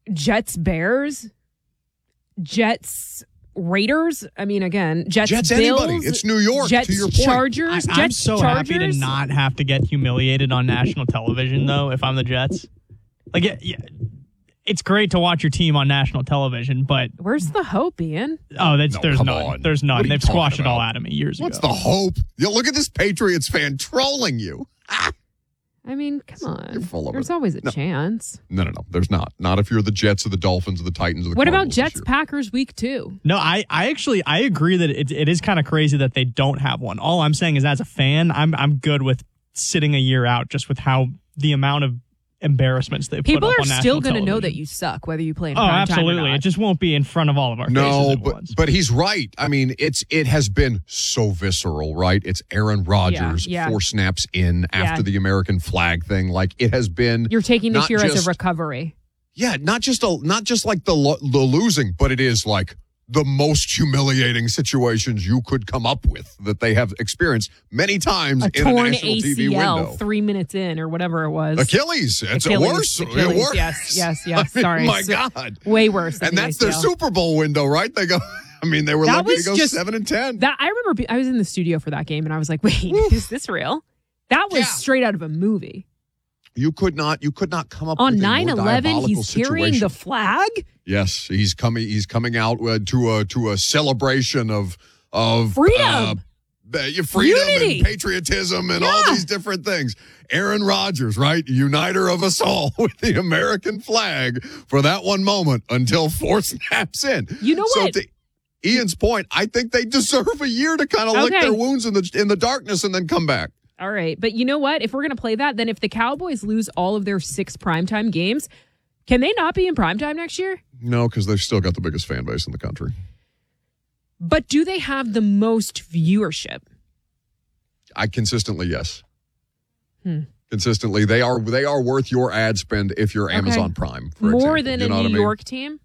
Jets Bears, Jets Raiders. I mean, again, Jets Bills. Anybody. It's New York. Jets to your point. Chargers. I'm Jets so Chargers. happy to not have to get humiliated on national television, though. If I'm the Jets, like, yeah, it's great to watch your team on national television, but Where's the hope, Ian? oh, there's come none. on. There's What none. are you They've squashed talking it all about? out of me years What's ago. the hope? Look at this Patriots fan trolling you. I mean, come on. You're full of There's it. always a chance. No. There's not. Not if you're the Jets or the Dolphins or the Titans or the What about Cardinals this Jets year. Packers week 2? No, I agree that it is kind of crazy that they don't have one. All I'm saying is, as a fan, I'm good with sitting a year out just with how the amount of embarrassments they People put up are on national still going to know television. that you suck, whether you play in Oh, prime time or absolutely. not. It just won't be in front of all of our faces No, at once. but he's right. I mean, it has been so visceral, right? It's Aaron Rodgers Yeah. 4 snaps in after the American flag thing. Like, it has been. You're taking this not year as just- a recovery. Yeah, not just like the losing, but it is like the most humiliating situations you could come up with that they have experienced many times A in a torn national TV ACL window. 3 minutes in or whatever it was. Achilles. It's worse. Achilles, Worse. Yes. I mean, Sorry. my God. Way worse than And the that's their ACL. Super Bowl window, right? They go. I mean, they were That lucky to was go just- 7-10. That I remember I was in the studio for that game and I was like, wait, is this real? That was Yeah. straight out of a movie. You could not come up On with a more 9/11, diabolical he's carrying situation. the flag? Yes, he's coming out to a celebration of Freedom. Freedom Unity. and patriotism and all these different things. Aaron Rodgers, right? Uniter of us all with the American flag for that one moment until 4 snaps in. You know so what? to Ian's point, I think they deserve a year to kind of lick Okay. their wounds in the darkness and then come back. All right. But you know what? If we're going to play that, then if the Cowboys lose all of their 6 primetime games, can they not be in primetime next year? No, because they've still got the biggest fan base in the country. But do they have the most viewership? I consistently, yes. Consistently, they are worth your ad spend if you're Amazon Prime. For More example. than You know a what I New mean? York team?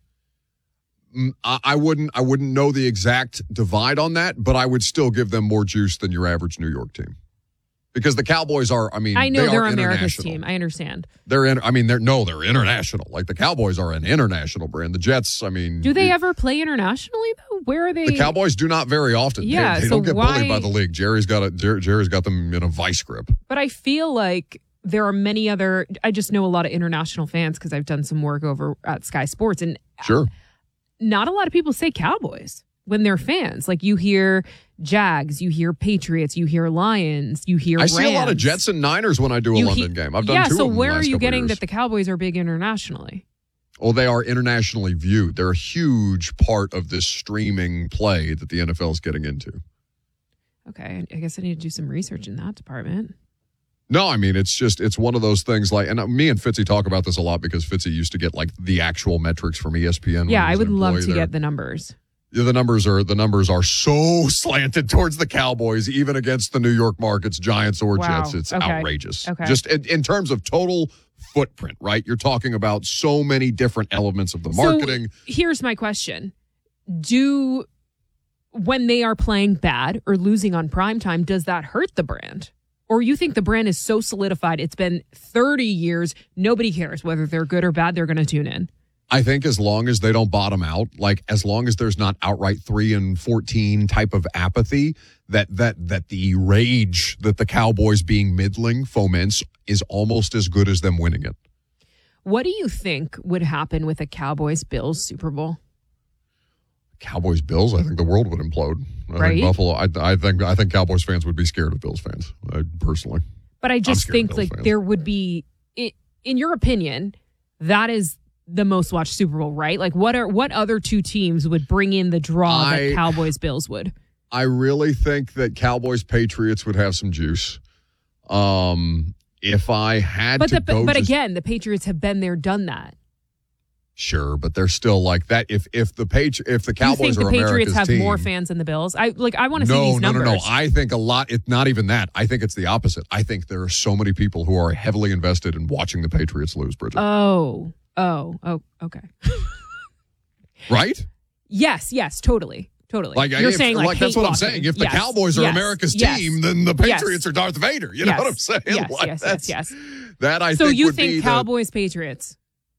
I wouldn't know the exact divide on that, but I would still give them more juice than your average New York team. Because the Cowboys are, I I know they they're are America's international. team. I understand. They're international. Like the Cowboys are an international brand. The Jets, Do they ever play internationally though? Where are they? The Cowboys do not very often. Yeah, they so don't get why- bullied by the league. Jerry's got them in a vice grip. But I feel like there are many other. I just know a lot of international fans because I've done some work over at Sky Sports, and Sure. not a lot of people say Cowboys when they're fans. Like you hear Jags, you hear Patriots, you hear Lions, you hear I Rams. see a lot of Jets and Niners when I do a London game. I've done 2 so of them where the are last you couple getting years. that the Cowboys are big internationally? Oh, they are internationally viewed. They're a huge part of this streaming play that the NFL is getting into. Okay, I guess I need to do some research in that department. No, I mean, it's one of those things like, and me and Fitzy talk about this a lot because Fitzy used to get like the actual metrics from ESPN. when Yeah, he I was an would love employee to there. get the numbers. Yeah, the numbers are so slanted towards the Cowboys, even against the New York markets, Giants or Wow. Jets. It's Okay. outrageous. Okay. Just in terms of total footprint, right? You're talking about so many different elements of the marketing. So here's my question. When they are playing bad or losing on primetime, does that hurt the brand? Or you think the brand is so solidified, it's been 30 years, nobody cares whether they're good or bad, they're going to tune in? I think as long as they don't bottom out, like as long as there's not outright 3-14 type of apathy, that the rage that the Cowboys being middling foments is almost as good as them winning it. What do you think would happen with a Cowboys-Bills Super Bowl? Cowboys Bills, I think the world would implode. I Right? think Buffalo. I think Cowboys fans would be scared of Bills fans. Personally, But I just scared of think Bills like fans. there would be, in your opinion, that is the most watched Super Bowl, right? Like what other 2 teams would bring in the draw that Cowboys-Bills would? I really think that Cowboys Patriots would have some juice. If I had But to again, the Patriots have been there, done that. Sure, but they're still like that. If the Cowboys You think the are Patriots America's have team, more fans than the Bills? I want to see these numbers. No. I think a lot. It's not even that. I think it's the opposite. I think there are so many people who are heavily invested in watching the Patriots lose, Bridget. Oh, okay. Right? Yes, totally. Like You're saying like that's what I'm hate saying. watching. If the Yes, Cowboys are yes, America's yes, team, then the yes. Patriots are Darth Vader. You know what I'm saying? Yes, Like, yes. That I So think you would be think Cowboys Patriots?